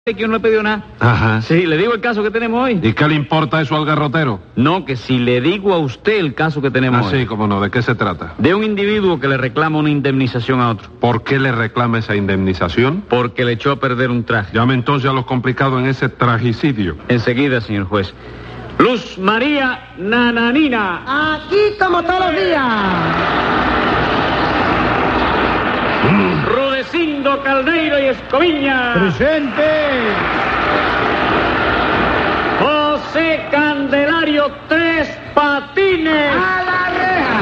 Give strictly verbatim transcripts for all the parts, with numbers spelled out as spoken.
que yo no le pidió nada. Ajá. Sí, le digo el caso que tenemos hoy. ¿Y qué le importa eso al garrotero? No, que si le digo a usted el caso que tenemos Ah, hoy. sí, cómo no. ¿De qué se trata? De un individuo que le reclama una indemnización a otro. ¿Por qué le reclama esa indemnización? Porque le echó a perder un traje. Llame entonces a los complicados en ese tragicidio. Enseguida, señor juez. Luz María Nananina. Aquí como todos los días. Rudecindo Caldeiro y Escoviña. ¡Presente! José Candelario Tres Patines. ¡A la reja!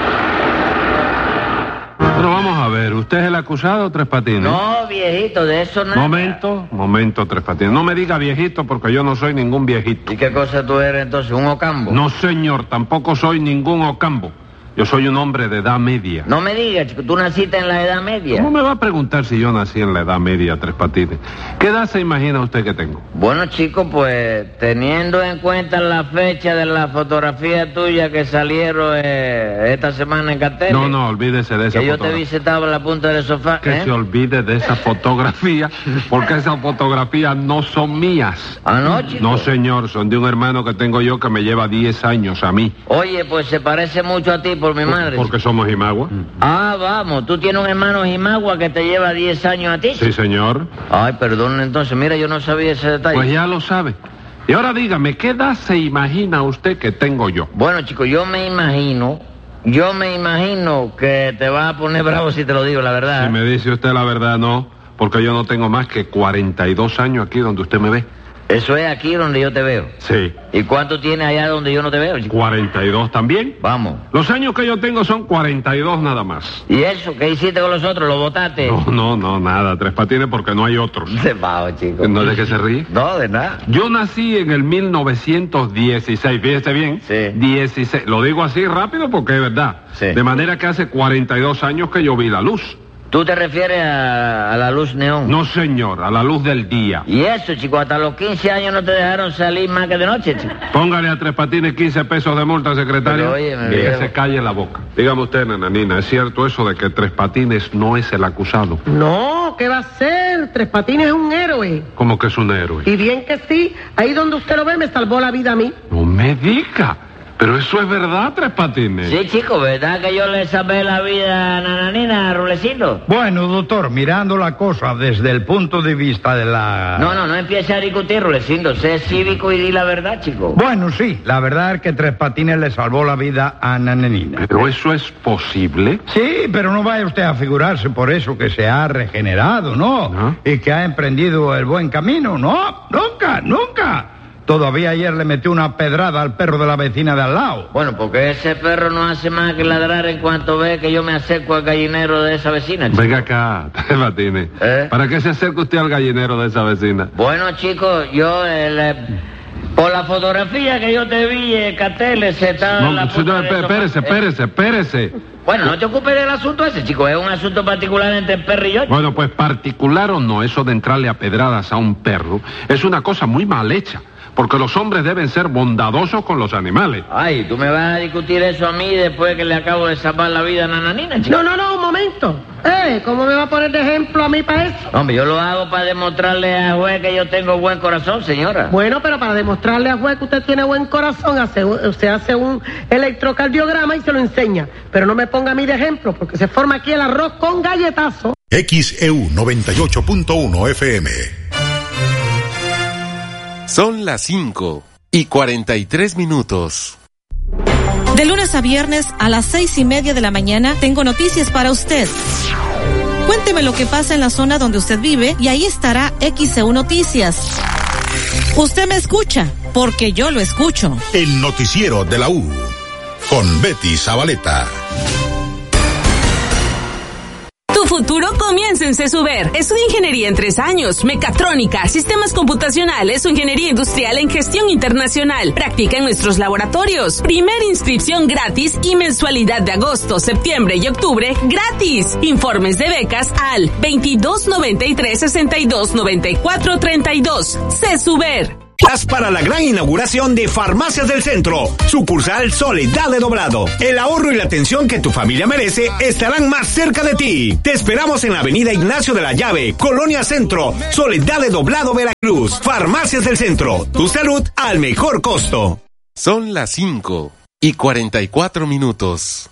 Bueno, vamos a ver. ¿Usted es el acusado, Tres Patines? No, viejito, de eso nada. Momento, momento, Tres Patines. No me diga viejito porque yo no soy ningún viejito. ¿Y qué cosa tú eres entonces? ¿Un ocambo? No, señor, tampoco soy ningún ocambo. Yo soy un hombre de edad media. No me digas, chico, tú naciste en la Edad Media. ¿Cómo me va a preguntar si yo nací en la edad media, Tres Patines? ¿Qué edad se imagina usted que tengo? Bueno, chico, pues teniendo en cuenta la fecha de la fotografía tuya que salieron eh, esta semana en cartel. No, no, olvídese de esa Que yo fotografía. te vi sentado en la punta del sofá. Que ¿eh? se olvide de esa fotografía, porque esas fotografías no son mías. ¿Ah, no, chico? No, señor, son de un hermano que tengo yo que me lleva diez años a mí. Oye, pues se parece mucho a ti por mi madre. Porque somos Jimagua. Ah, vamos, tú tienes un hermano Jimagua que te lleva diez años a ti. Sí, señor. Ay, perdón, entonces, mira, yo no sabía ese detalle. Pues ya lo sabe. Y ahora dígame, ¿qué edad se imagina usted que tengo yo? Bueno, chico, yo me imagino, yo me imagino que te vas a poner bravo si te lo digo, la verdad. Si me dice usted la verdad, no, porque yo no tengo más que cuarenta y dos años aquí donde usted me ve. Eso es aquí donde yo te veo. Sí. ¿Y cuánto tienes allá donde yo no te veo, chico? cuarenta y dos también. Vamos. Los años que yo tengo son cuarenta y dos nada más. ¿Y eso? ¿Qué hiciste con los otros? ¿Lo botaste? No, no, no, nada, Tres Patines, porque no hay otros. De bajo, chico. ¿No es de qué se ríe? No, de nada. Yo nací en el mil novecientos dieciséis, fíjese bien. Sí. dieciséis. Lo digo así rápido porque es verdad. Sí. De manera que hace cuarenta y dos años que yo vi la luz. ¿Tú te refieres a, a la luz neón? No, señor, a la luz del día. ¿Y eso, chico? Hasta los quince años no te dejaron salir más que de noche, chico. Póngale a Tres Patines quince pesos de multa, secretario. Pero, oye, me y que viejo. se calle la boca. Dígame usted, nananina, ¿es cierto eso de que Tres Patines no es el acusado? No, ¿qué va a ser? Tres Patines es un héroe. ¿Cómo que es un héroe? Y bien que sí, ahí donde usted lo ve me salvó la vida a mí. No me diga. Pero eso es verdad, Tres Patines. Sí, chico, ¿verdad que yo le salvé la vida a Nananina, Rulecito? Bueno, doctor, mirando la cosa desde el punto de vista de la... No, no, no empiece a discutir, Rulecito. Sé cívico y di la verdad, chico. Bueno, sí, la verdad es que Tres Patines le salvó la vida a Nananina. ¿Pero eso es posible? Sí, pero no vaya usted a figurarse por eso que se ha regenerado, ¿no? ¿No? Y que ha emprendido el buen camino, no, nunca, nunca. Todavía ayer le metió una pedrada al perro de la vecina de al lado. Bueno, porque ese perro no hace más que ladrar en cuanto ve que yo me acerco al gallinero de esa vecina, chico. Venga acá, Tres Patines. ¿Eh? ¿Para qué se acerca usted al gallinero de esa vecina? Bueno, chicos, yo... eh, le- por la fotografía que yo te vi, eh, carteles, se está... No, en la no, punta del espérese, sofá. espérese, espérese. Bueno, no te ocupes del asunto ese, chico. Es un asunto particular entre el perro y yo. Bueno, pues particular o no, eso de entrarle a pedradas a un perro es una cosa muy mal hecha. Porque los hombres deben ser bondadosos con los animales. Ay, ¿tú me vas a discutir eso a mí después que le acabo de salvar la vida a Nananina, chico? No, no, no, un momento. Eh, ¿cómo me va a poner de ejemplo a mí para eso? Hombre, yo lo hago para demostrarle al juez que yo tengo buen corazón, señora. Bueno, pero para demostrarle al juez que usted tiene buen corazón, hace, usted hace un electrocardiograma y se lo enseña. Pero no me ponga a mí de ejemplo, porque se forma aquí el arroz con galletazo. X E U noventa y ocho punto uno F M. Son las cinco y cuarenta y tres minutos. De lunes a viernes a las seis y media de la mañana tengo noticias para usted. Cuénteme lo que pasa en la zona donde usted vive y ahí estará X E U Noticias. Usted me escucha, porque yo lo escucho. El noticiero de la U, con Betty Zabaleta. Tu futuro comienza en CESUBER. Estudia ingeniería en tres años, mecatrónica, sistemas computacionales o ingeniería industrial en gestión internacional. Practica en nuestros laboratorios. Primera inscripción gratis y mensualidad de agosto, septiembre y octubre gratis. Informes de becas al veintidós noventa y tres sesenta y dos noventa y cuatro treinta y dos. CESUBER. Para la gran inauguración de Farmacias del Centro, sucursal Soledad de Doblado. El ahorro y la atención que tu familia merece estarán más cerca de ti. Te esperamos en la avenida Ignacio de la Llave, Colonia Centro, Soledad de Doblado, Veracruz. Farmacias del Centro, tu salud al mejor costo. Son las cinco y cuarenta y cuatro minutos.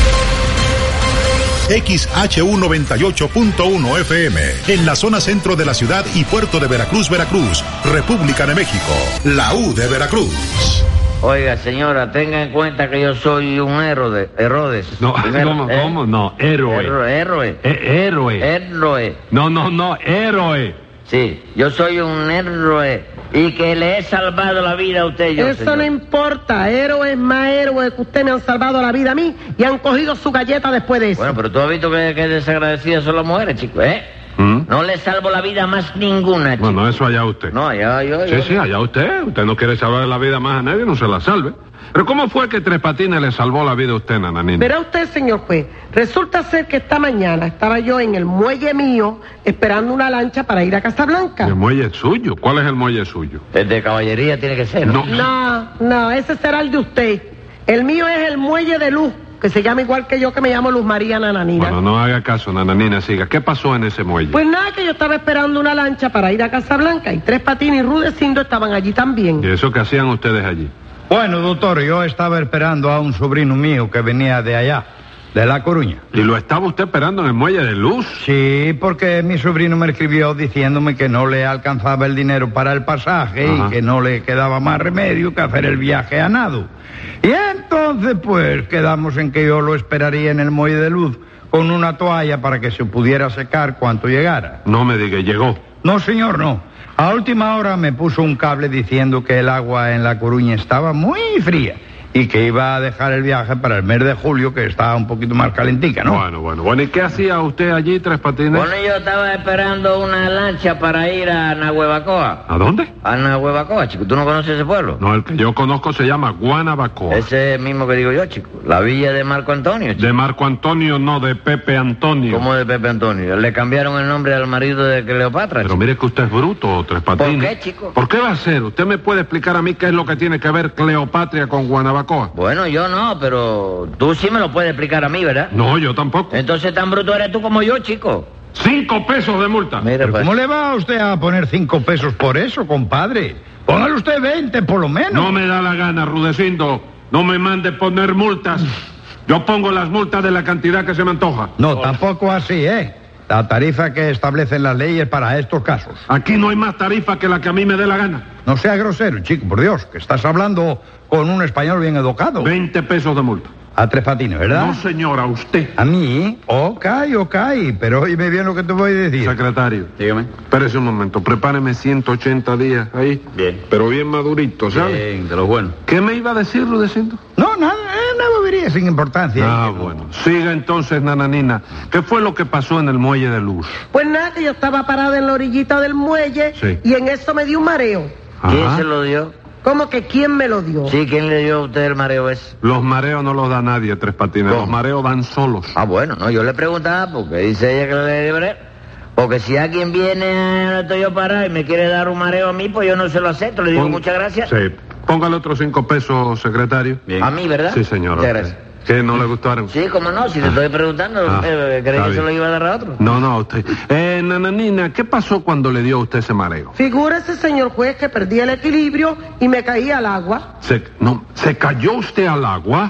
X H U noventa y ocho punto uno F M, en la zona centro de la ciudad y puerto de Veracruz, Veracruz, República de México, la U de Veracruz. Oiga, señora, tenga en cuenta que yo soy un héroe, Herodes. No, Primero, ¿cómo, ¿eh? cómo? No, héroe. Héroe. Héroe. Eh, héroe. Héroe. No, no, no, héroe. Sí, yo soy un héroe y que le he salvado la vida a usted. Yo, Eso señor. no importa, héroes más héroes que usted me han salvado la vida a mí y han cogido su galleta después de eso. Bueno, pero tú has visto que, que desagradecidas son las mujeres, chico, ¿eh? ¿Mm? No le salvo la vida a más ninguna, chico. Bueno, eso allá usted. No, allá yo, yo. Sí, sí, allá usted. Usted no quiere salvar la vida más a nadie, no se la salve. Pero ¿cómo fue que Tres Patines le salvó la vida a usted, nananina? Verá usted, señor juez, resulta ser que esta mañana estaba yo en el muelle mío esperando una lancha para ir a Casablanca. ¿El muelle suyo? ¿Cuál es el muelle suyo? El de caballería tiene que ser, ¿no? No, no, ese será el de usted. El mío es el muelle de Luz, que se llama igual que yo, que me llamo Luz María Nananina. Bueno, no haga caso, nananina, siga. ¿Qué pasó en ese muelle? Pues nada, que yo estaba esperando una lancha para ir a Casablanca y Tres Patines y Rudecindo estaban allí también. ¿Y eso qué hacían ustedes allí? Bueno, doctor, yo estaba esperando a un sobrino mío que venía de allá, de La Coruña. ¿Y lo estaba usted esperando en el muelle de Luz? Sí, porque mi sobrino me escribió diciéndome que no le alcanzaba el dinero para el pasaje. Ajá. Y que no le quedaba más remedio que hacer el viaje a nado. Y entonces, pues, quedamos en que yo lo esperaría en el muelle de Luz con una toalla para que se pudiera secar cuanto llegara. No me diga, ¿llegó? No, señor, no. A última hora me puso un cable diciendo que el agua en La Coruña estaba muy fría y que iba a dejar el viaje para el mes de julio, que estaba un poquito más calentica, ¿no? Bueno, bueno, bueno. ¿Y qué hacía usted allí, Tres Patines? Bueno, yo estaba esperando una lancha para ir a Nahuevacoa. ¿A dónde? A Nahuevacoa, chico. ¿Tú no conoces ese pueblo? No, el que yo conozco se llama Guanabacoa. Ese mismo que digo yo, chico. La villa de Marco Antonio, chico. De Marco Antonio, no, de Pepe Antonio. ¿Cómo de Pepe Antonio? Le cambiaron el nombre al marido de Cleopatra, Pero chico. mire que usted es bruto, Tres Patines. ¿Por qué, chico? ¿Por qué va a ser? ¿Usted me puede explicar a mí qué es lo que tiene que ver Cleopatra con Guanabacoa? Bueno, yo no, pero tú sí me lo puedes explicar a mí, ¿verdad? No, yo tampoco. Entonces tan bruto eres tú como yo, chico. Cinco pesos de multa. Mira, ¿Pero pues. cómo le va a usted a poner cinco pesos por eso, compadre? Póngale usted veinte, por lo menos. No me da la gana, Rudecindo. No me mande poner multas. Yo pongo las multas de la cantidad que se me antoja. No, tampoco así, ¿eh? La tarifa que establecen las leyes para estos casos. Aquí no hay más tarifa que la que a mí me dé la gana. No sea grosero, chico, por Dios, que estás hablando con un español bien educado. Veinte pesos de multa. A Tres Patines, ¿verdad? No, señora, usted. ¿A mí? Ok, ok, pero oíme bien lo que te voy a decir. Secretario. Dígame. Espérese un momento, prepáreme ciento ochenta días ahí. Bien. Pero bien madurito, ¿sabes? Bien, de los buenos. ¿Qué me iba a decir, Rudecindo? No, nada, eh, una bobería sin importancia. Ah, bueno. Siga entonces, nananina. ¿Qué fue lo que pasó en el muelle de Luz? Pues nada, que yo estaba parada en la orillita del muelle Sí. y en eso me dio un mareo. ¿Quién Ajá. se lo dio? ¿Cómo que quién me lo dio? Sí, ¿quién le dio a usted el mareo ese? Los mareos no los da nadie, Tres Patines. ¿Cómo? Los mareos dan solos. Ah, bueno, no, yo le preguntaba porque dice ella que le libre. Porque si alguien viene donde estoy yo parado y me quiere dar un mareo a mí, pues yo no se lo acepto. Le digo Pon- muchas gracias. Sí. Póngale otros cinco pesos, secretario. A mí, ¿verdad? Sí, señor. Muchas gracias. ¿Qué no le gustaron? Sí, cómo no, si te estoy preguntando, Ah, eh, ¿creí está que se lo bien. iba a dar a otro? No, no, a usted. Eh, nananina, ¿qué pasó cuando le dio a usted ese mareo? Figúrese, señor juez, que perdí el equilibrio y me caí al agua. ¿Se, no, ¿se cayó usted al agua?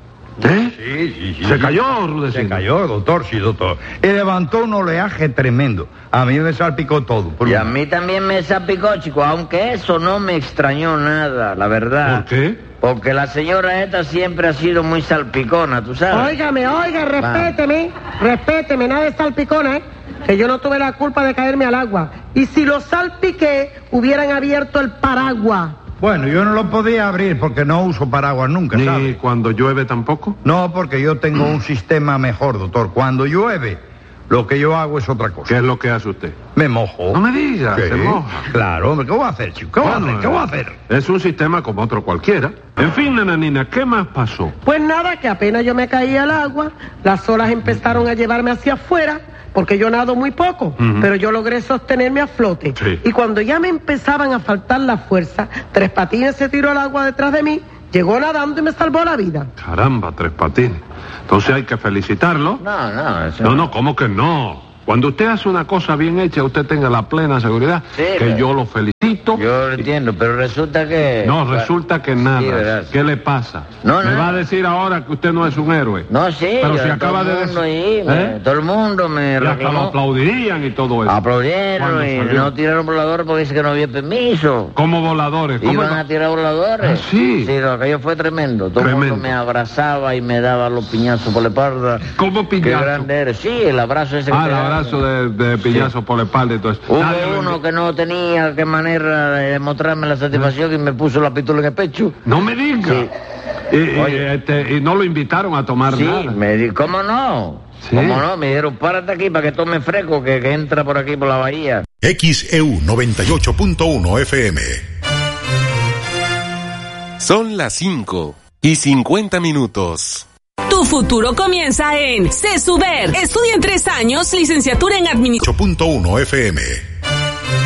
¿Eh? Sí, sí, sí. ¿Se sí. cayó, Rudecindo? Se cayó, doctor, sí, doctor. Y levantó un oleaje tremendo. A mí me salpicó todo. por Y a un- mí también me salpicó, chico, aunque eso no me extrañó nada, la verdad. ¿Por qué? Porque la señora esta siempre ha sido muy salpicona, ¿tú sabes? Óigame, oiga, respéteme, respéteme, nada de salpicona, ¿eh? Que yo no tuve la culpa de caerme al agua. Y si lo salpiqué, hubieran abierto el paraguas. Bueno, yo no lo podía abrir porque no uso paraguas nunca, ¿Ni ¿sabe? cuando llueve tampoco? No, porque yo tengo un sistema mejor, doctor. Cuando llueve, lo que yo hago es otra ¿Qué cosa. es lo que hace usted? Me mojo. No me diga, Sí, se moja. Claro, hombre, ¿qué voy a hacer, chico? ¿Qué voy a Bueno, hacer? ¿Qué voy a eh, hacer? Es un sistema como otro cualquiera. En fin, nananina, ¿qué más pasó? Pues nada, que apenas yo me caí al agua, las olas empezaron a llevarme hacia afuera, porque yo nado muy poco, uh-huh. pero yo logré sostenerme a flote. Sí. Y cuando ya me empezaban a faltar las fuerzas, Tres Patines se tiró al agua detrás de mí, llegó nadando y me salvó la vida. Caramba, Tres Patines. Entonces hay que felicitarlo. No, no, eso... No, no, ¿cómo que no? Cuando usted hace una cosa bien hecha, usted tenga la plena seguridad sí, que pero... yo lo felicito. Yo lo entiendo, pero resulta que... No, resulta que nada. Sí, ¿verdad? ¿Qué le pasa? No, ¿Me no. va a decir ahora que usted no es un héroe? No, sí. Pero si yo, acaba de decir... decir... ¿Eh? Todo el mundo me y reclamó. hasta lo aplaudirían y todo eso. Aplaudieron y salió? no tiraron voladores porque dice que no había permiso. ¿Cómo voladores? ¿Cómo Iban no? a tirar voladores. Ah, sí. Sí, lo aquello fue tremendo. Todo tremendo. el mundo me abrazaba y me daba los piñazos por la espalda. ¿Cómo piñazo? Qué grande eres. Sí, el abrazo ese que Ah, te el daban. abrazo de, de piñazo sí. por la espalda y todo eso. Hubo Nadie uno lo... que no tenía qué manera de mostrarme la satisfacción y me puso la pistola en el pecho. No me diga. Sí. Y, y, este, y no lo invitaron a tomar sí, nada. me di, ¿cómo no? Sí. ¿Cómo no? Me dijeron, párate aquí para que tome fresco, que, que entra por aquí por la bahía. X E U noventa y ocho punto uno F M. Son las cinco y cincuenta minutos. Tu futuro comienza en CESUBER. Estudia en tres años, licenciatura en administración. ocho punto uno F M.